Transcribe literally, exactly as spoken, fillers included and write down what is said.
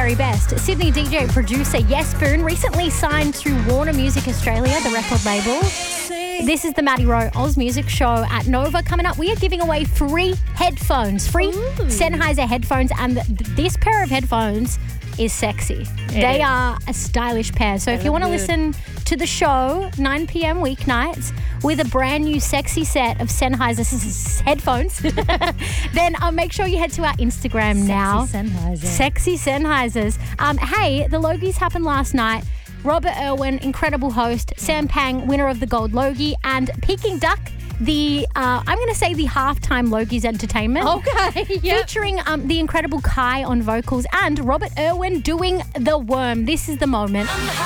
very best. Sydney D J producer Yes Boone recently signed to Warner Music Australia, the record label. This is the Maddie Rowe Oz Music Show at Nova. Coming up, we are giving away free headphones, free Ooh. Sennheiser headphones, and th- this pair of headphones is sexy. It they is. are a stylish pair. So they if you want to listen to the show, nine p.m. weeknights, with a brand new sexy set of Sennheiser headphones, then uh, make sure you head to our Instagram sexy now. Sennheiser. Sexy Sennheisers. Um, hey, the Logies happened last night. Robert Irwin, incredible host. Sam Pang, winner of the Gold Logie. And Peking Duck, the, uh, I'm going to say the halftime Logies entertainment. Okay, yep. Featuring um, the incredible Kai on vocals and Robert Irwin doing The Worm. This is the moment.